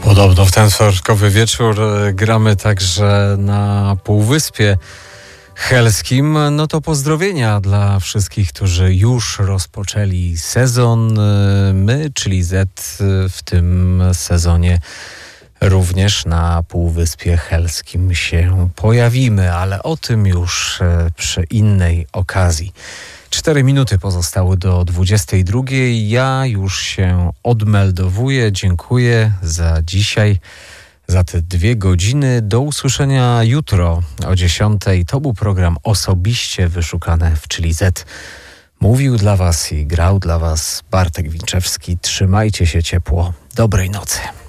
Podobno w ten wtorkowy wieczór gramy także na Półwyspie Helskim. No to pozdrowienia dla wszystkich, którzy już rozpoczęli sezon. My, czyli Z, w tym sezonie również na Półwyspie Helskim się pojawimy, ale o tym już przy innej okazji. 4 minuty pozostały do 22. Ja już się odmeldowuję. Dziękuję za dzisiaj, za te 2 godziny. Do usłyszenia jutro o 10. To był program Osobiście Wyszukane w Czyli Z. Mówił dla Was i grał dla Was Bartek Winczewski. Trzymajcie się ciepło. Dobrej nocy.